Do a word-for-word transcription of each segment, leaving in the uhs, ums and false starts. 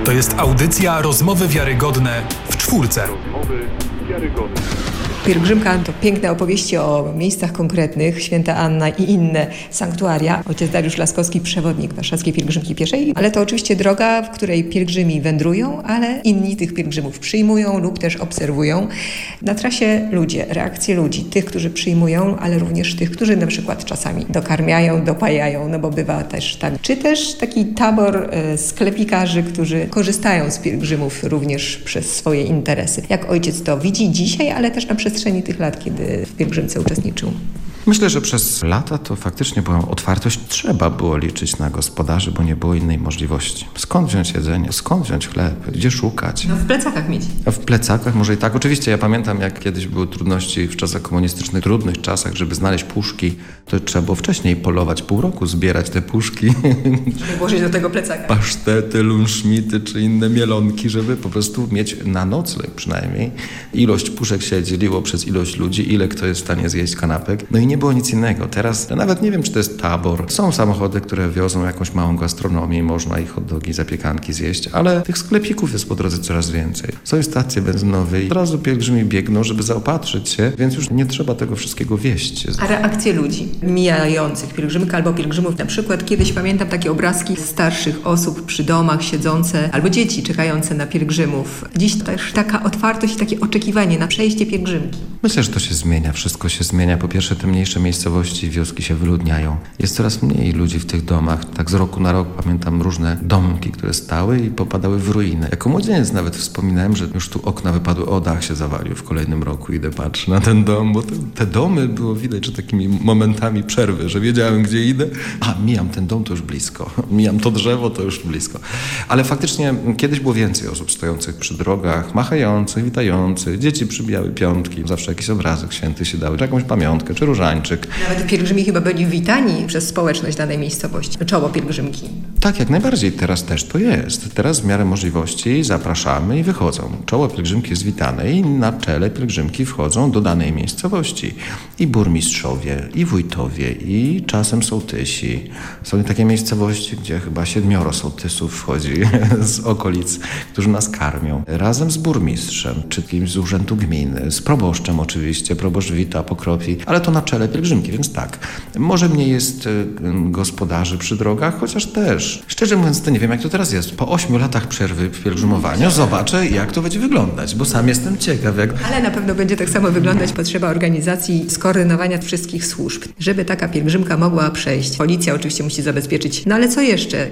To jest audycja Rozmowy Wiarygodne w czwórce. Rozmowy Wiarygodne. Pielgrzymka to piękne opowieści o miejscach konkretnych, Święta Anna i inne sanktuaria. Ojciec Dariusz Laskowski, przewodnik Warszawskiej Pielgrzymki Pieszej, ale to oczywiście droga, w której pielgrzymi wędrują, ale inni tych pielgrzymów przyjmują lub też obserwują. Na trasie ludzie, reakcje ludzi, tych, którzy przyjmują, ale również tych, którzy na przykład czasami dokarmiają, dopajają, no bo bywa też tak. Czy też taki tabor e, sklepikarzy, którzy korzystają z pielgrzymów również przez swoje interesy. Jak ojciec to widzi dzisiaj, ale też na przestrzeni tych lat, kiedy w pielgrzymce uczestniczył. Myślę, że przez lata to faktycznie była otwartość. Trzeba było liczyć na gospodarzy, bo nie było innej możliwości. Skąd wziąć jedzenie? Skąd wziąć chleb? Gdzie szukać? No w plecakach mieć. A w plecakach może i tak. Oczywiście ja pamiętam, jak kiedyś były trudności w czasach komunistycznych, trudnych czasach, żeby znaleźć puszki, to trzeba było wcześniej polować, pół roku zbierać te puszki. Żeby włożyć do tego plecaka. Pasztety, lunszmity czy inne mielonki, żeby po prostu mieć na nocleg przynajmniej. Ilość puszek się dzieliło przez ilość ludzi, ile kto jest w stanie zjeść kanapek. No i nie było nic innego. Teraz nawet nie wiem, czy to jest tabor. Są samochody, które wiozą jakąś małą gastronomię i można ich hot dogi, zapiekanki zjeść, ale tych sklepików jest po drodze coraz więcej. Są stacje benzynowe i od razu pielgrzymi biegną, żeby zaopatrzyć się, więc już nie trzeba tego wszystkiego wieść. A reakcje ludzi mijających pielgrzymkę albo pielgrzymów, na przykład kiedyś pamiętam takie obrazki starszych osób przy domach siedzące albo dzieci czekające na pielgrzymów. Dziś też taka otwartość i takie oczekiwanie na przejście pielgrzymki. Myślę, że to się zmienia, wszystko się zmienia. Po pierwsze, te mniejsze miejscowości i wioski się wyludniają. Jest coraz mniej ludzi w tych domach. Tak z roku na rok pamiętam różne domki, które stały i popadały w ruinę. Jako młodzieniec nawet wspominałem, że już tu okna wypadły, o dach się zawalił w kolejnym roku. Idę patrzę na ten dom, bo te, te domy było widać, że takimi momentami przerwy, że wiedziałem, gdzie idę. A, mijam ten dom, to już blisko. Mijam to drzewo, to już blisko. Ale faktycznie kiedyś było więcej osób stojących przy drogach, machających, witających. Dzieci przybijały piątki. Zawsze jakiś obrazek święty się dały, czy jakąś pamiątkę, czy różańczyk. Nawet pielgrzymi chyba byli witani przez społeczność danej miejscowości. Czoło pielgrzymki. Tak, jak najbardziej. Teraz też to jest. Teraz w miarę możliwości zapraszamy i wychodzą. Czoło pielgrzymki jest witane i na czele pielgrzymki wchodzą do danej miejscowości. I burmistrzowie, i wójtowie, i czasem sołtysi. Są takie miejscowości, gdzie chyba siedmioro sołtysów wchodzi z okolic, którzy nas karmią. Razem z burmistrzem, czy kimś z urzędu gminy, z proboszczem oczywiście, proboszcz wita, pokropi, ale to na czele pielgrzymki, więc tak. Może mniej jest y, gospodarzy przy drogach, chociaż też. Szczerze mówiąc, to nie wiem, jak to teraz jest. Po ośmiu latach przerwy w pielgrzymowaniu zobaczę, jak to będzie wyglądać, bo sam jestem ciekaw. Jak... Ale na pewno będzie tak samo wyglądać. Potrzeba organizacji, skoordynowania wszystkich służb, żeby taka pielgrzymka mogła przejść. Policja oczywiście musi zabezpieczyć. No ale co jeszcze?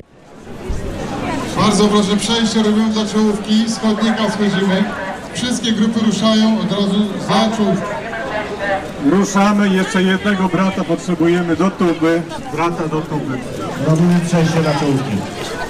Bardzo proszę przejście, robimy za czołówki, z chodnika schodzimy. Wszystkie grupy ruszają od razu za czołówki. Ruszamy, jeszcze jednego brata potrzebujemy do tuby. Brata do tuby. Robimy przejście na czołówki.